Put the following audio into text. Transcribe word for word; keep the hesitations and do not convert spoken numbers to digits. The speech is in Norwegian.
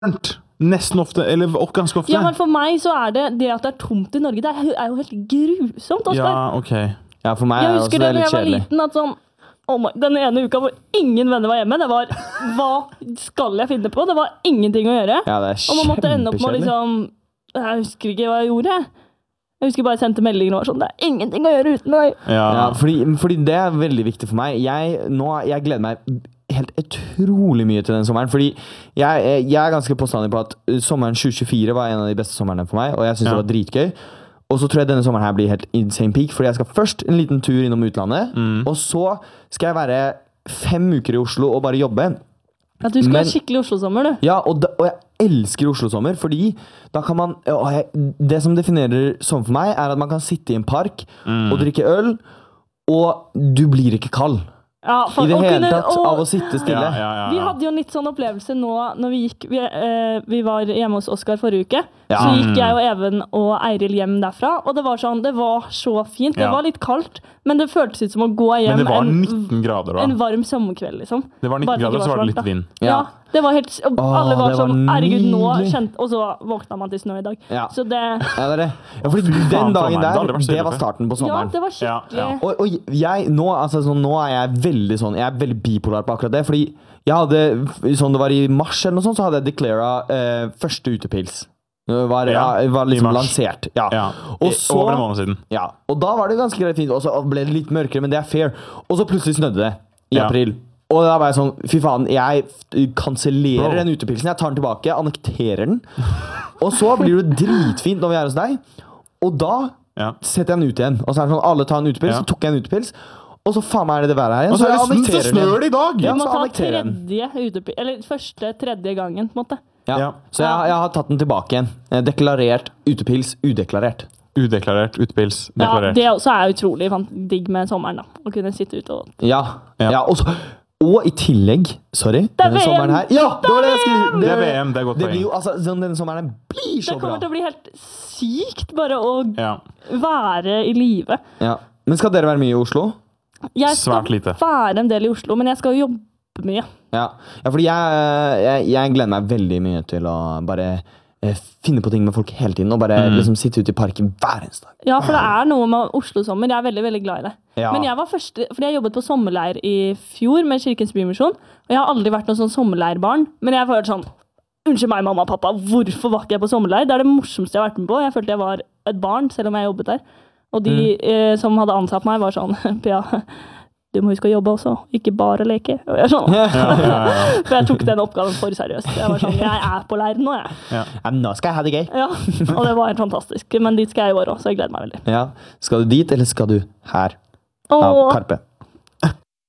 Nesten ofte, eller ganske ofte. Ja, men for meg så er det det at det er tomt i Norge, det er jo helt grusomt, Oskar. Ja, ok. Ja, for meg jeg er det husker også det det da litt jeg var kjedelig. liten, at sånn, oh my, den ene uka hvor ingen venner var hjemme, det var, hva skal jeg finne på? Det var ingenting å gjøre. Ja, det er og man måtte ende opp med kjempekjedelig. liksom, jeg husker ikke hva jeg gjorde. Jeg husker bare jeg sendte meldinger og var sånn, det er ingenting å gjøre uten meg. Ja, Ja, fordi, fordi det er veldig viktig for meg. Jeg, nå, jeg gleder meg helt utrolig mye til den sommeren, fordi jeg, jeg er ganske påstandig på at sommeren tjue tjuefire var en av de beste sommerene for meg, og jeg synes Ja. det var dritgøy. Og så tror jeg denne sommeren her blir helt insane peak, fordi jeg skal først en liten tur innom utlandet, Mm. og så skal jeg være fem uker i Oslo og bare jobbe. At du skal Men- ha skikkelig Oslo-sommer, du. Ja, og, da, og jeg elsker Oslo-sommer, fordi da kan man, og jeg, det som definerer sånn for meg, er at man kan sitte i en park Mm. og drikke øl, og du blir ikke kald. Ja, for, I det og hele kunne- tatt og- av å sitte stille. Ja, ja, ja, Vi ja. hadde jo en litt sånn opplevelse nå når vi gikk, vi, eh, vi var hjemme hos Oskar forrige uke, Ja. så gikk jeg og Even og Eiril hjem derfra, og det var sånn, det var så fint, det Ja. var litt kaldt, men det føltes ut som å gå hjem Men det var en, nitten grader da. en varm sommerkveld, liksom. Det var Bare nitten at grader, så var det varmt, litt da. vind. Ja. Ja. det var helt, og Åh, alle var det var sånn, herregud, nå nydelig. kjente, og så våkna man til snø i dag. Ja. Så det, Ja, det er det. Ja, fordi Fy faen, den for dagen meg. Det har aldri der, vært så det ille var før. starten på ja, sommeren. det var Ja, skikkelig. ja. Og, og jeg, nå, altså, sånn, nå er jeg veldig sånn, jeg er veldig bipolar på akkurat det, fordi jeg hadde, sånn det var i mars eller noe sånt, så hadde jeg deklara eh, første utepils. Det var, Ja, ja, var i liksom mars. lansert. Ja. Ja, Og i- så, over en måned siden. ja, og da var det ganske greit fint, og så ble det litt mørkere, men det er fair. Og så plutselig snødde det i Ja. april. Og da var jeg sånn, fy faen, jeg f- kansellerer Bro. den utepilsen, jeg tar den tilbake, annekterer den. Og så blir det dritfint når vi er hos deg, og da Ja. setter jeg den ut igjen. Og så er det sånn, alle tar en utepils, Ja. så tok jeg en utepils, og så faen meg er det det været her igjen. Og så er det jeg så annekterer den snør igjen. det i dag! Ja, Du må så ta annekterer jeg den. tredje utepil, eller første, tredje gangen, på en måte. Ja. Ja. Så jeg, jeg har tatt den tilbake igjen. Eh, Deklarert utepils, udeklarert. Udeklarert, utepils, Ja, deklarert. det også er utrolig fan- digg med sommeren, da. Å kunne sitte ute og... Ja, ja. Ja. og, så, og i tillegg, sorry, er denne V M! sommeren her. Ja, det var det jeg skulle... Det er V M, det er godt Det blir poeng. jo, altså, sånn, denne sommeren her blir så Det bra. kommer til å bli helt sykt bare å Ja. være i live. Ja. Men skal dere være mye i Oslo? Jeg skal Svært lite. være en del i Oslo, men jeg skal jo jobbe mye. Ja, ja fordi jeg, jeg, jeg gleder meg veldig mye til å bare eh, finne på ting med folk hele tiden, og bare Mm. liksom sitte ute i parken hver eneste dag. Ja, for det er noe med Oslo-sommer. Jeg er veldig, veldig glad i det. Ja. Men jeg var første, fordi jeg jobbet på sommerleir i fjor med Kirkens Bymisjon, og jeg har aldri vært noen sånn sommerleirbarn, men jeg følte sånn, unnskyld meg, mamma og pappa, hvorfor var ikke jeg på sommerleir? Det er det morsomste jeg har vært med på. Jeg følte jeg var et barn, selv om jeg jobbet der. Og de eh, som hadde ansatt meg var sånn, Pia, du må huske å jobbe også, ikke bare leke. Og jeg er sånn, Ja, ja, ja. for jeg tok den oppgaven for seriøst. Jeg var sånn, jeg er på leir nå, jeg. Ja, nå skal jeg ha det gøy. Ja, og det var helt fantastisk. Men dit skal jeg i år også, så jeg gleder meg veldig. Ja. Skal du dit, eller skal du her? Av Åh, Karpe.